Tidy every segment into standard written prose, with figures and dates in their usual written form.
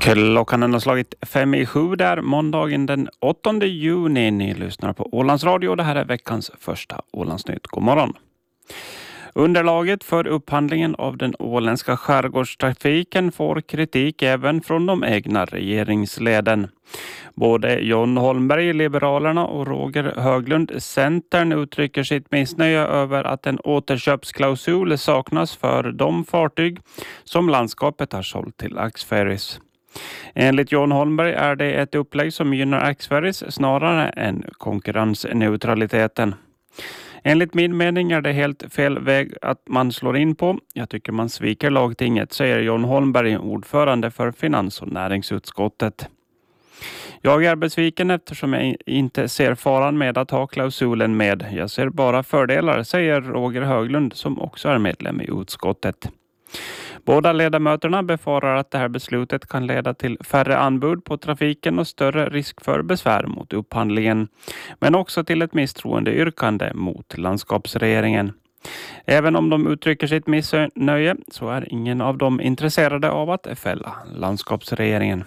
Klockan har slagit 5:07 där måndagen den 8 juni. Ni lyssnar på Ålands Radio. Det här är veckans första Ålandsnytt. God morgon. Underlaget för upphandlingen av den åländska skärgårdstrafiken får kritik även från de egna regeringsleden. Både John Holmberg, Liberalerna och Roger Höglund, Centern, uttrycker sitt missnöje över att en återköpsklausul saknas för de fartyg som landskapet har sålt till Axferries. Enligt John Holmberg är det ett upplägg som gynnar Axferries snarare än konkurrensneutraliteten. Enligt min mening är det helt fel väg att man slår in på. Jag tycker man sviker lagtinget, säger John Holmberg, ordförande för finans- och näringsutskottet. Jag är besviken eftersom jag inte ser faran med att ha klausulen med. Jag ser bara fördelar, säger Roger Höglund som också är medlem i utskottet. Båda ledamöterna befarar att det här beslutet kan leda till färre anbud på trafiken och större risk för besvär mot upphandlingen, men också till ett misstroendeyrkande mot landskapsregeringen. Även om de uttrycker sitt missnöje så är ingen av dem intresserade av att fälla landskapsregeringen.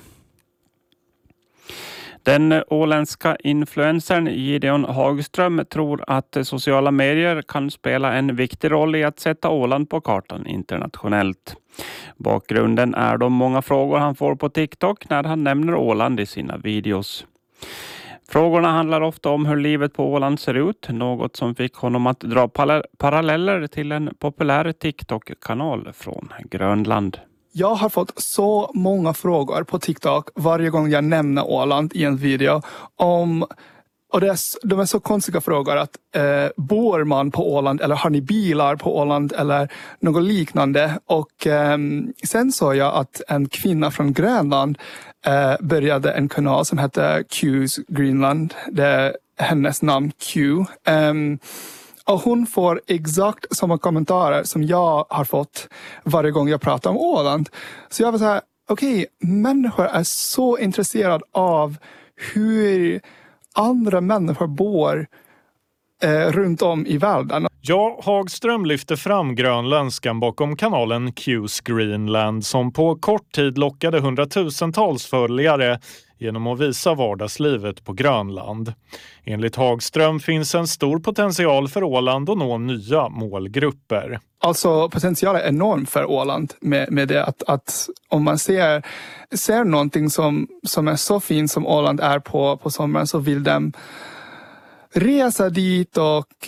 Den åländska influencern Gideon Hagström tror att sociala medier kan spela en viktig roll i att sätta Åland på kartan internationellt. Bakgrunden är de många frågor han får på TikTok när han nämner Åland i sina videos. Frågorna handlar ofta om hur livet på Åland ser ut, något som fick honom att dra paralleller till en populär TikTok-kanal från Grönland. Jag har fått så många frågor på TikTok varje gång jag nämner Åland i en video och de är så konstiga frågor att bor man på Åland eller har ni bilar på Åland eller något liknande. Och sen såg jag att en kvinna från Grönland började en kanal som heter Q's Greenland. Det är hennes namn Q. Och hon får exakt samma kommentarer som jag har fått varje gång jag pratar om Åland. Så jag var så här, okej, människor är så intresserade av hur andra människor bor runt om i världen. Ja, Hagström lyfter fram grönländskan bakom kanalen Q's Greenland som på kort tid lockade hundratusentals följare genom att visa vardagslivet på Grönland. Enligt Hagström finns en stor potential för Åland att nå nya målgrupper. Alltså potentialen är enorm för Åland med det att om man ser någonting som är så fint som Åland är på sommaren så vill de resa dit och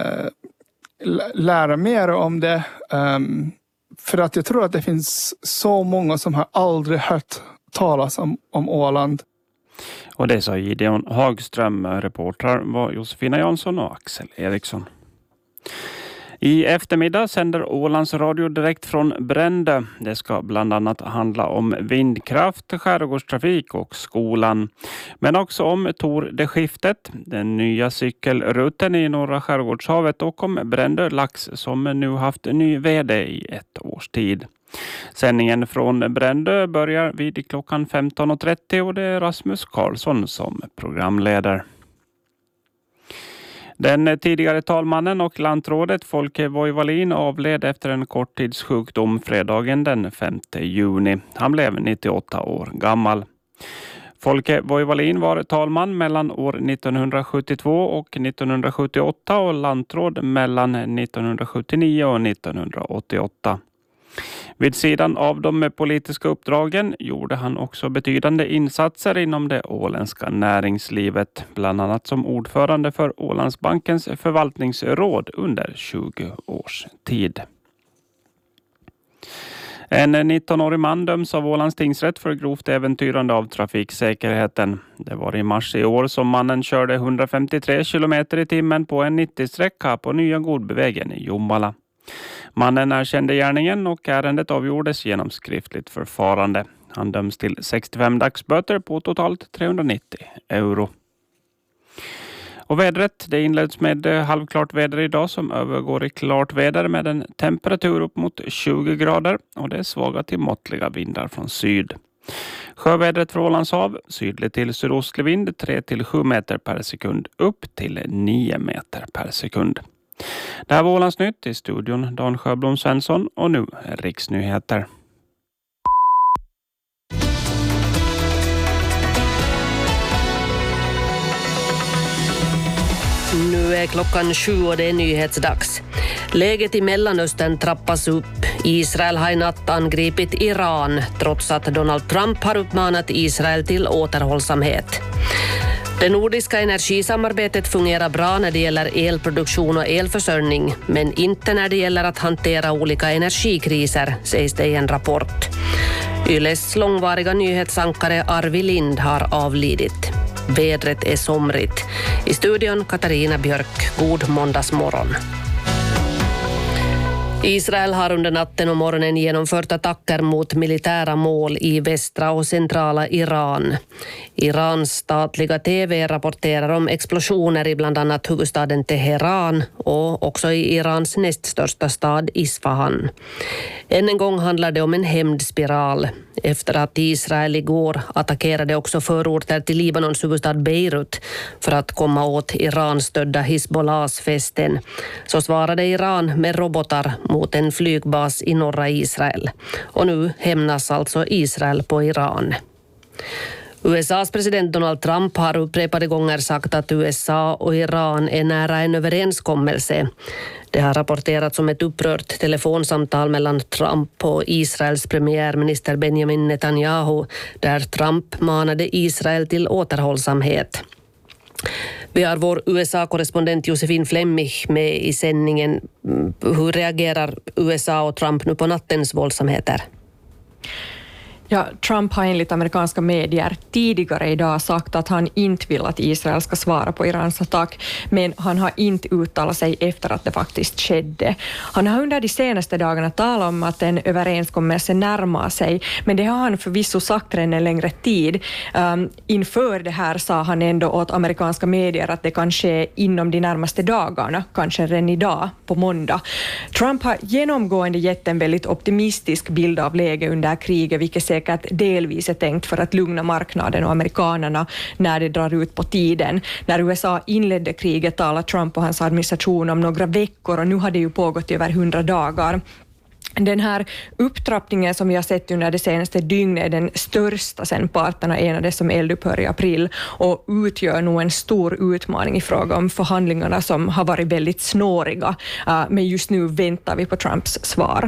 lära mer om det. För att jag tror att det finns så många som har aldrig hört talas om Åland. Och det sa Gideon Hagström. Reportrar var Josefina Jansson och Axel Eriksson. I eftermiddag sänder Ålands Radio direkt från Brändö. Det ska bland annat handla om vindkraft, skärgårdstrafik och skolan. Men också om Tor det skiftet, den nya cykelrutten i norra skärgårdshavet och om Brändö lax som nu haft ny vd i ett års tid. Sändningen från Brändö börjar vid klockan 15.30 och det är Rasmus Karlsson som programleder. Den tidigare talmannen och lantrådet Folke Voivalin avled efter en korttidssjukdom fredagen den 5 juni. Han blev 98 år gammal. Folke Voivalin var talman mellan år 1972 och 1978 och lantråd mellan 1979 och 1988. Vid sidan av de politiska uppdragen gjorde han också betydande insatser inom det åländska näringslivet, bland annat som ordförande för Ålandsbankens förvaltningsråd under 20 års tid. En 19-årig man döms av Ålands tingsrätt för grovt äventyrande av trafiksäkerheten. Det var i mars i år som mannen körde 153 km i timmen på en 90-sträcka på Nya Godbyvägen i Jomala. Mannen erkände gärningen och ärendet avgjordes genom skriftligt förfarande. Han döms till 65 dagsböter på totalt 390 euro. Och vädret, det inleds med halvklart väder idag som övergår i klart väder med en temperatur upp mot 20 grader och det är svaga till måttliga vindar från syd. Sjövädret för Ålands hav, sydlig till sydostlig vind 3-7 meter per sekund upp till 9 meter per sekund. Det här var Ålandsnytt, i studion Dan Sjöblom Svensson och nu Riksnyheter. är klockan 7 och det är nyhetsdags. Läget i Mellanöstern trappas upp. Israel har i natt angripit Iran trots att Donald Trump har uppmanat Israel till återhållsamhet. Det nordiska energisamarbetet fungerar bra när det gäller elproduktion och elförsörjning, men inte när det gäller att hantera olika energikriser, sägs det i en rapport. Yles långvariga nyhetsankare Arvi Lind har avlidit. Vädret är somrigt. I studion Katarina Björk. God måndagsmorgon. Israel har under natten och morgonen genomfört attacker mot militära mål i västra och centrala Iran. Irans statliga TV rapporterar om explosioner i bland annat huvudstaden Teheran och också i Irans näst största stad Isfahan. Än en gång handlar det om en hämndspiral efter att Israel igår attackerade också förorter till Libanons huvudstad Beirut för att komma åt Iran-stödda Hizbollahs fästen. Så svarade Iran med robotar mot en flygbas i norra Israel. Och nu hämnas alltså Israel på Iran. USAs president Donald Trump har upprepade gånger sagt att USA och Iran är nära en överenskommelse. Det har rapporterats om ett upprört telefonsamtal mellan Trump och Israels premiärminister Benjamin Netanyahu, där Trump manade Israel till återhållsamhet. Vi har vår USA-korrespondent Josefin Flemmig med i sändningen. Hur reagerar USA och Trump nu på nattens våldsamheter? Ja, Trump har enligt amerikanska medier tidigare idag sagt att han inte vill att Israel ska svara på Irans attack, men han har inte uttalat sig efter att det faktiskt skedde. Han har under de senaste dagarna talat om att en överenskommelse närmar sig, men det har han förvisso sagt redan en längre tid. Inför det här sa han ändå åt amerikanska medier att det kan ske inom de närmaste dagarna, kanske redan idag på måndag. Trump har genomgående gett en väldigt optimistisk bild av läget under kriget, vilket säkert delvis är tänkt för att lugna marknaden och amerikanerna när det drar ut på tiden. När USA inledde kriget talade Trump och hans administration om några veckor, och nu har det ju pågått i över 100 dagar. Den här upptrappningen som vi har sett under det senaste dygnet är den största sedan parterna enades om eldupphör i april och utgör nog en stor utmaning i fråga om förhandlingarna som har varit väldigt snåriga. Men just nu väntar vi på Trumps svar.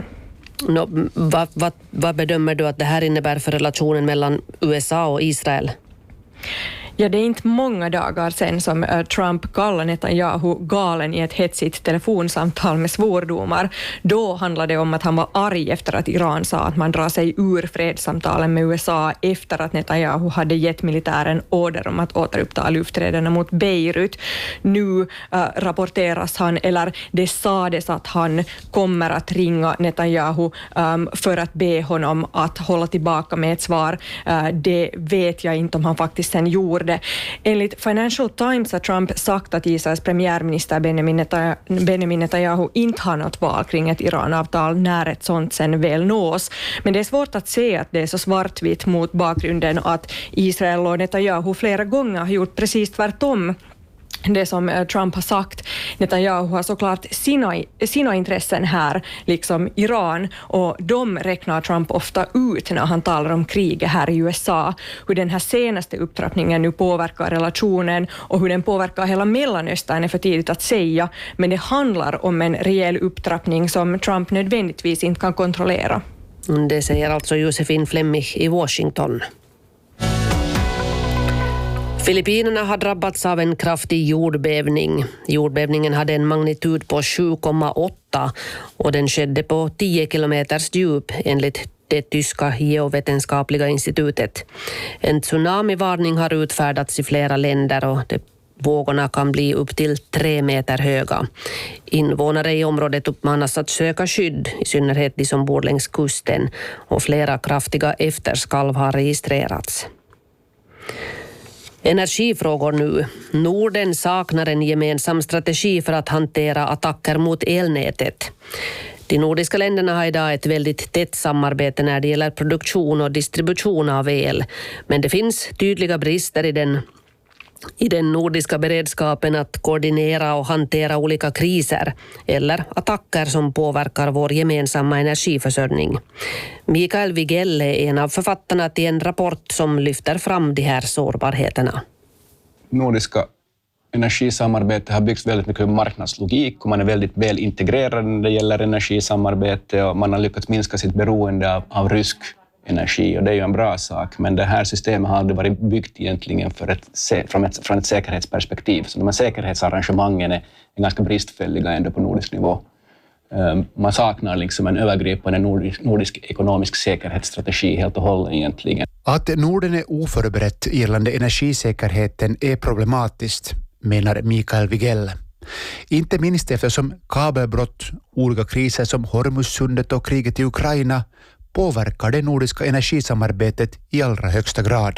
Vad bedömer du att det här innebär för relationen mellan USA och Israel? Ja, det är inte många dagar sedan som Trump kallade Netanyahu galen i ett hetsigt telefonsamtal med svordomar. Då handlade det om att han var arg efter att Iran sa att man drar sig ur fredssamtalen med USA efter att Netanyahu hade gett militären order om att återuppta lufträderna mot Beirut. Nu rapporteras han, eller det sades att han kommer att ringa Netanyahu för att be honom att hålla tillbaka med ett svar. Det vet jag inte om han faktiskt sen gjorde. Enligt Financial Times har Trump sagt att Israels premiärminister Benjamin Netanyahu inte har något val kring ett Iran-avtal när ett sånt sen väl nås. Men det är svårt att se att det är så svartvitt mot bakgrunden att Israel och Netanyahu flera gånger har gjort precis tvärtom. Det som Trump har sagt. Netanyahu har såklart sina intressen här, liksom Iran, och de räknar Trump ofta ut när han talar om kriget här i USA. Hur den här senaste upptrappningen nu påverkar relationen och hur den påverkar hela Mellanöstern är för tidigt att säga, men det handlar om en rejäl upptrappning som Trump nödvändigtvis inte kan kontrollera. Det säger alltså Josefin Flemmig i Washington. Filippinerna har drabbats av en kraftig jordbävning. Jordbävningen hade en magnitud på 7,8 och den skedde på 10 kilometers djup enligt det tyska geovetenskapliga institutet. En tsunamivarning har utfärdats i flera länder och vågorna kan bli upp till 3 meter höga. Invånare i området uppmanas att söka skydd, i synnerhet de som bor längs kusten, och flera kraftiga efterskalv har registrerats. Energifrågor nu. Norden saknar en gemensam strategi för att hantera attacker mot elnätet. De nordiska länderna har idag ett väldigt tätt samarbete när det gäller produktion och distribution av el. Men det finns tydliga brister i den nordiska beredskapen att koordinera och hantera olika kriser eller attacker som påverkar vår gemensamma energiförsörjning. Mikael Wigell är en av författarna till en rapport som lyfter fram de här sårbarheterna. Nordiska energisamarbete har byggts väldigt mycket med marknadslogik och man är väldigt väl integrerad när det gäller energisamarbete och man har lyckats minska sitt beroende av rysk energi och det är ju en bra sak. Men det här systemet har aldrig varit byggt egentligen från ett säkerhetsperspektiv. Så de här säkerhetsarrangemangen är ganska bristfälliga ändå på nordisk nivå. Man saknar liksom en övergripande nordisk ekonomisk säkerhetsstrategi helt och hållet egentligen. Att Norden är oförberett gällande energisäkerheten är problematiskt, menar Mikael Wigell. Inte minst eftersom kabelbrott, olika kriser som Hormuzsundet och kriget i Ukraina påverkar det nordiska energisamarbetet i allra högsta grad.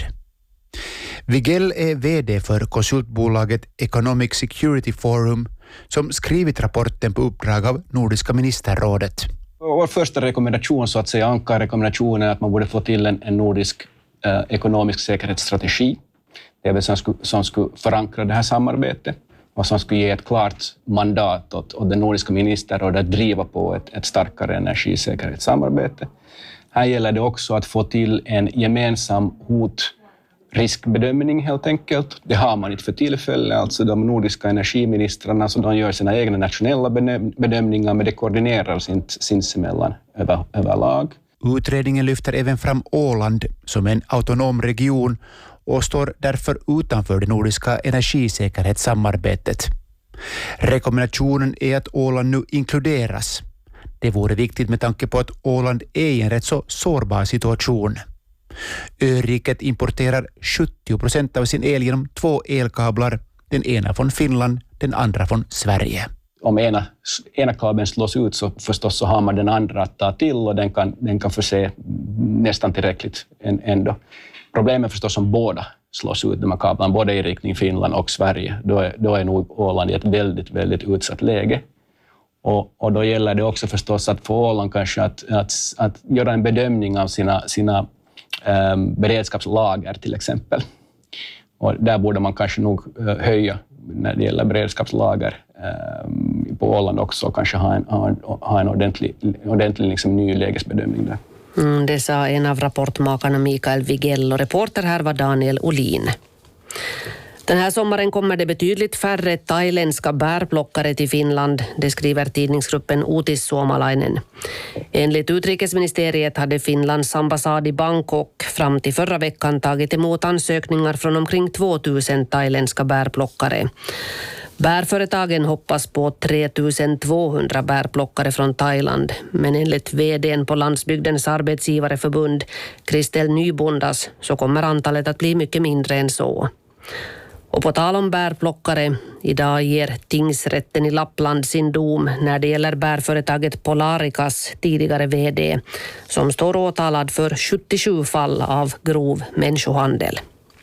Wigell är vd för konsultbolaget Economic Security Forum som skrivit rapporten på uppdrag av Nordiska ministerrådet. Vår första rekommendation, så att säga ankarrekommendationen, är att man borde få till en nordisk ekonomisk säkerhetsstrategi. Det är väl som skulle förankra det här samarbetet och som skulle ge ett klart mandat åt den nordiska ministerrådet att driva på ett starkare energisäkerhetssamarbete. Här gäller det också att få till en gemensam riskbedömning helt enkelt. Det har man inte för tillfället, alltså de nordiska energiministrarna så de gör sina egna nationella bedömningar men det koordineras inte sinsemellan överlag. Utredningen lyfter även fram Åland som en autonom region och står därför utanför det nordiska energisäkerhetssamarbetet. Rekommendationen är att Åland nu inkluderas. Det vore viktigt med tanke på att Åland är i en rätt så sårbar situation. Öriket importerar 70% av sin el genom 2 elkablar, den ena från Finland, den andra från Sverige. Om ena kabeln slås ut så förstås så har man den andra att ta till och den kan förse nästan tillräckligt ändå. Problemet är förstås om båda slås ut, de här kablarna, både i riktning Finland och Sverige. Då är nog Åland i ett väldigt, väldigt utsatt läge. Och då gäller det också förstås att få Åland kanske att göra en bedömning av sina beredskapslager till exempel. Och där borde man kanske nog höja när det gäller beredskapslager på Åland också och kanske ha en ordentlig liksom ny lägesbedömning där. Det sa en av rapportmakarna Mikael Wigell och reporter här var Daniel Olin. Den här sommaren kommer det betydligt färre thailändska bärplockare till Finland, det skriver tidningsgruppen Utis Suomalainen. Enligt utrikesministeriet hade Finlands ambassad i Bangkok fram till förra veckan tagit emot ansökningar från omkring 2000 thailändska bärplockare. Bärföretagen hoppas på 3200 bärplockare från Thailand, men enligt vd:n på Landsbygdens arbetsgivareförbund, Kristel Nybondas, så kommer antalet att bli mycket mindre än så. Och på tal om bärplockare, idag ger tingsrätten i Lappland sin dom när det gäller bärföretaget Polarikas tidigare vd, som står åtalad för 77 fall av grov människohandel.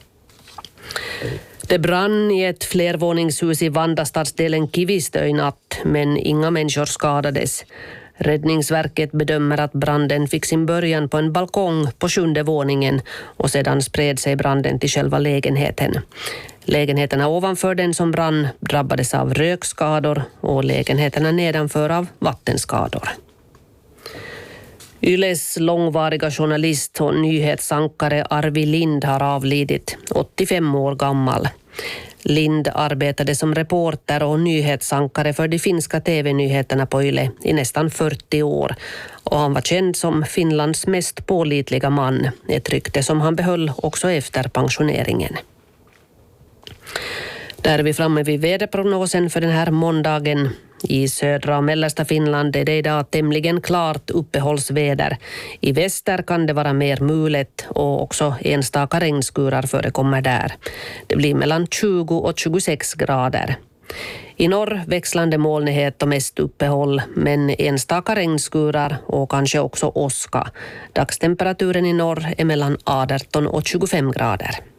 Det brann i ett flervåningshus i Vandastadsdelen Kivistö i natt, men inga människor skadades. Räddningsverket bedömer att branden fick sin början på en balkong på 7:e våningen och sedan spred sig branden till själva lägenheten. Lägenheterna ovanför den som brann drabbades av rökskador och lägenheterna nedanför av vattenskador. Yles långvariga journalist och nyhetsankare Arvi Lind har avlidit, 85 år gammal. Lind arbetade som reporter och nyhetsankare för de finska tv-nyheterna på Yle i nästan 40 år och han var känd som Finlands mest pålitliga man, ett rykte som han behöll också efter pensioneringen. Där är vi framme vid väderprognosen för den här måndagen. I södra och mellersta Finland är det idag tämligen klart uppehållsväder. I väster kan det vara mer mulet och också enstaka regnskurar förekommer där. Det blir mellan 20 och 26 grader. I norr växlande molnighet och mest uppehåll, men enstaka regnskurar och kanske också åska. Dagstemperaturen i norr är mellan 18 och 25 grader.